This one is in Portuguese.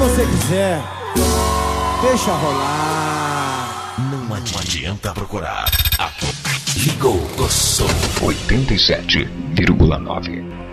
você quiser, deixa rolar. Não adianta procurar. Aqui. Ligou o som. 87,9.